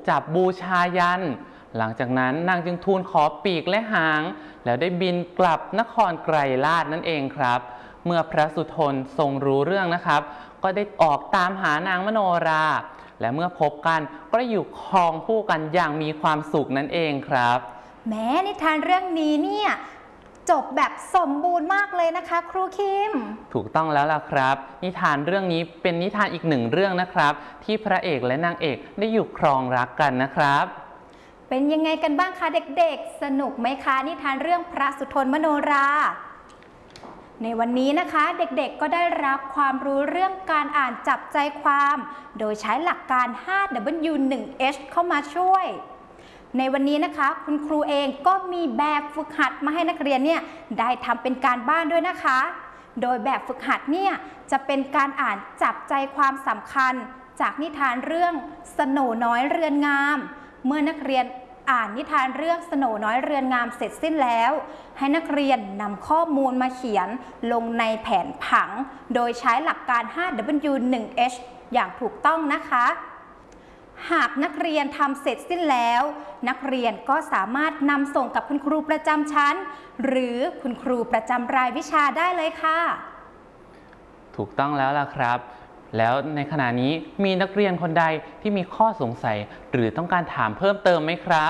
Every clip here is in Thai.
จับบูชายันหลังจากนั้นนางจึงทูลขอปีกและหางแล้วได้บินกลับนครไกรลาศนั่นเองครับเมื่อพระสุทนทรงรู้เรื่องนะครับก็ได้ออกตามหานางมโนราและเมื่อพบกันก็ได้อยู่ครองคู่กันอย่างมีความสุขนั่นเองครับแม้นิทานเรื่องนี้เนี่ยจบแบบสมบูรณ์มากเลยนะคะครูคิมถูกต้องแล้วล่ะครับนิทานเรื่องนี้เป็นนิทานอีกหนึ่งเรื่องนะครับที่พระเอกและนางเอกได้อยู่ครองรักกันนะครับเป็นยังไงกันบ้างคะเด็กๆสนุกไหมคะนิทานเรื่องพระสุทนมโนราในวันนี้นะคะเด็กๆก็ได้รับความรู้เรื่องการอ่านจับใจความโดยใช้หลักการ 5W1H เข้ามาช่วยในวันนี้นะคะคุณครูเองก็มีแบบฝึกหัดมาให้นักเรียนเนี่ยได้ทำเป็นการบ้านด้วยนะคะโดยแบบฝึกหัดเนี่ยจะเป็นการอ่านจับใจความสำคัญจากนิทานเรื่องสโหน่น้อยเรือนงามเมื่อนักเรียนอ่านนิทานเรื่องสโหน่น้อยเรือนงามเสร็จสิ้นแล้วให้นักเรียนนำข้อมูลมาเขียนลงในแผนผังโดยใช้หลักการ 5W1H อย่างถูกต้องนะคะหากนักเรียนทำเสร็จสิ้นแล้วนักเรียนก็สามารถนำส่งกับคุณครูประจำชั้นหรือคุณครูประจำรายวิชาได้เลยค่ะถูกต้องแล้วล่ะครับแล้วในขณะนี้มีนักเรียนคนใดที่มีข้อสงสัยหรือต้องการถามเพิ่มเติมไหมครับ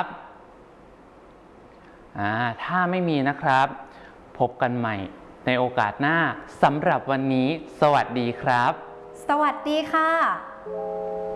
ถ้าไม่มีนะครับพบกันใหม่ในโอกาสหน้าสำหรับวันนี้สวัสดีครับสวัสดีค่ะ